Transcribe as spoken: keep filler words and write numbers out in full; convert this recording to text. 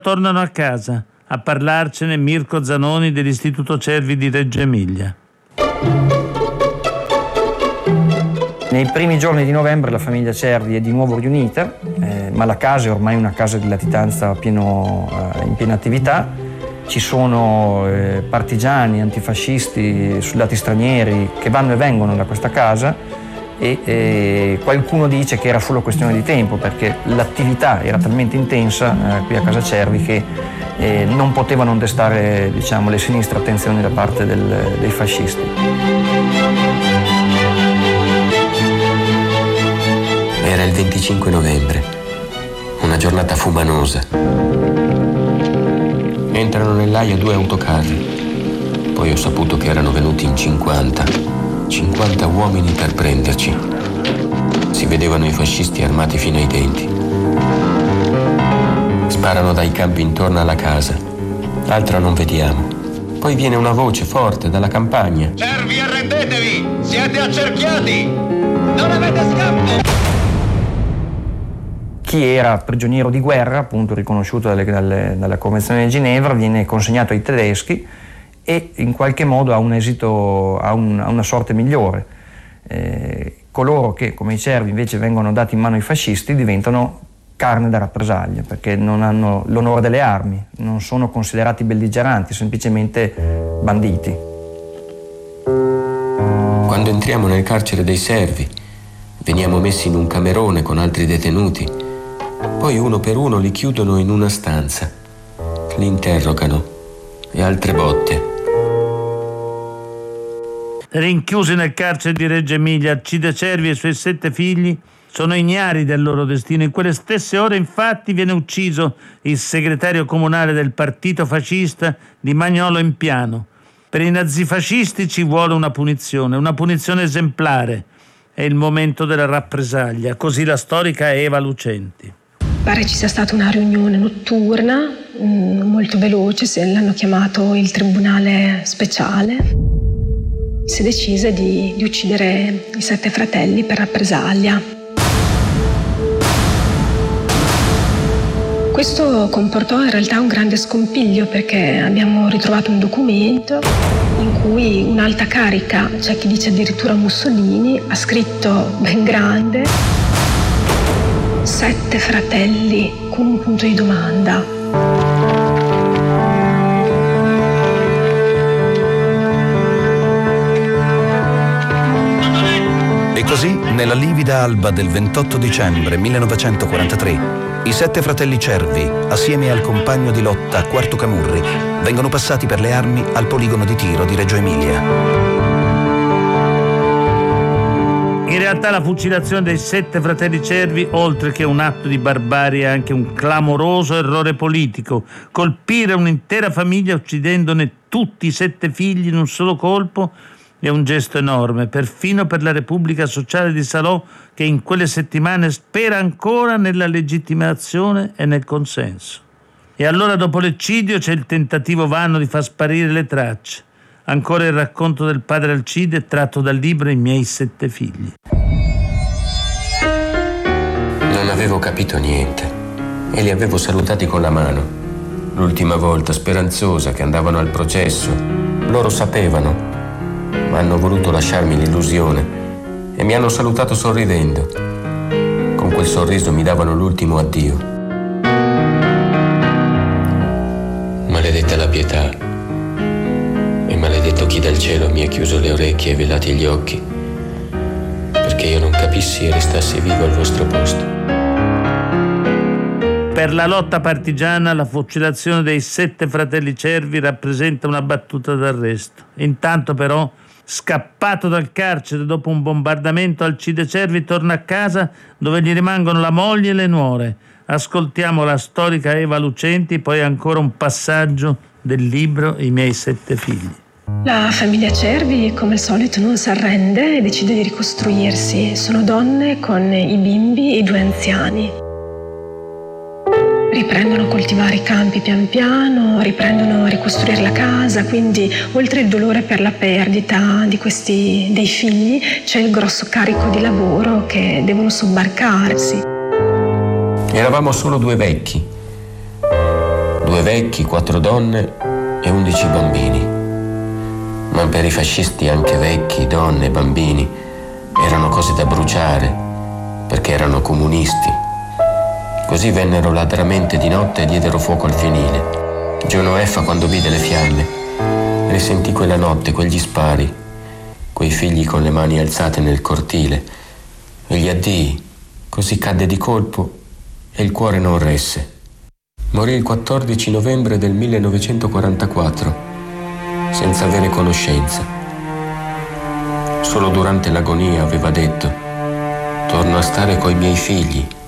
Tornano a casa a parlarcene Mirko Zanoni dell'Istituto Cervi di Reggio Emilia. Nei primi giorni di novembre la famiglia Cervi è di nuovo riunita, eh, ma la casa è ormai una casa di latitanza pieno, eh, in piena attività. Ci sono eh, partigiani, antifascisti, soldati stranieri che vanno e vengono da questa casa e eh, qualcuno dice che era solo questione di tempo perché l'attività era talmente intensa eh, qui a casa Cervi che eh, non poteva non destare, diciamo, le sinistre attenzioni da parte del, dei fascisti. Era il venticinque novembre, una giornata fumanosa. Entrano nell'aia due autocarri. Poi ho saputo che erano venuti in cinquanta. cinquanta uomini per prenderci. Si vedevano i fascisti armati fino ai denti. Sparano dai campi intorno alla casa. L'altra non vediamo. Poi viene una voce forte dalla campagna. Cervi, arrendetevi! Siete accerchiati! Non avete scampo! Chi era prigioniero di guerra, appunto riconosciuto dalle, dalle, dalla Convenzione di Ginevra, viene consegnato ai tedeschi e in qualche modo ha un esito, ha, un, ha una sorte migliore. Eh, coloro che, come i Cervi, invece vengono dati in mano ai fascisti diventano carne da rappresaglia perché non hanno l'onore delle armi, non sono considerati belligeranti, semplicemente banditi. Quando entriamo nel carcere dei Servi, veniamo messi in un camerone con altri detenuti. Poi uno per uno li chiudono in una stanza, li interrogano e altre botte. Rinchiusi nel carcere di Reggio Emilia, Alcide Cervi e i suoi sette figli sono ignari del loro destino. In quelle stesse ore, infatti, viene ucciso il segretario comunale del partito fascista di Magnolo in Piano. Per i nazifascisti ci vuole una punizione, una punizione esemplare. È il momento della rappresaglia, così la storica Eva Lucenti. Pare ci sia stata una riunione notturna, mh, molto veloce, se l'hanno chiamato il tribunale speciale. Si decise di, di uccidere i sette fratelli per rappresaglia. Questo comportò in realtà un grande scompiglio perché abbiamo ritrovato un documento in cui un'alta carica, c'è chi dice addirittura Mussolini, ha scritto ben grande sette fratelli con un punto di domanda. E così, nella livida alba del ventotto dicembre millenovecentoquarantatré, i sette fratelli Cervi, assieme al compagno di lotta Quarto Camurri, vengono passati per le armi al poligono di tiro di Reggio Emilia. In realtà la fucilazione dei sette fratelli Cervi, oltre che un atto di barbarie, è anche un clamoroso errore politico. Colpire un'intera famiglia uccidendone tutti i sette figli in un solo colpo è un gesto enorme, perfino per la Repubblica Sociale di Salò, che in quelle settimane spera ancora nella legittimazione e nel consenso. E allora dopo l'eccidio c'è il tentativo vano di far sparire le tracce. Ancora il racconto del padre Alcide tratto dal libro I miei sette figli. Non avevo capito niente e li avevo salutati con la mano. L'ultima volta, speranzosa, che andavano al processo. Loro sapevano, ma hanno voluto lasciarmi l'illusione e mi hanno salutato sorridendo. Con quel sorriso mi davano l'ultimo addio. Maledetta la pietà. E maledetto chi dal cielo mi ha chiuso le orecchie e velati gli occhi, perché io non capissi e restassi vivo al vostro posto. Per la lotta partigiana la fucilazione dei sette fratelli Cervi rappresenta una battuta d'arresto. Intanto però, scappato dal carcere dopo un bombardamento, Alcide Cervi torna a casa dove gli rimangono la moglie e le nuore. Ascoltiamo la storica Eva Lucenti, poi ancora un passaggio del libro I miei sette figli. La famiglia Cervi, come al solito, non si arrende e decide di ricostruirsi. Sono donne con i bimbi e i due anziani. Riprendono a coltivare i campi pian piano, riprendono a ricostruire la casa, quindi oltre il dolore per la perdita di questi dei figli c'è il grosso carico di lavoro che devono sobbarcarsi. Eravamo solo due vecchi, Due vecchi, quattro donne e undici bambini. Ma per i fascisti anche vecchi, donne e bambini erano cose da bruciare, perché erano comunisti. Così vennero ladramente di notte e diedero fuoco al fienile. Genoeffa, quando vide le fiamme, risentì quella notte quegli spari, quei figli con le mani alzate nel cortile, e gli addii, così cadde di colpo e il cuore non resse. Morì il quattordici novembre del millenovecentoquarantaquattro, senza avere conoscenza. Solo durante l'agonia aveva detto: torno a stare coi miei figli,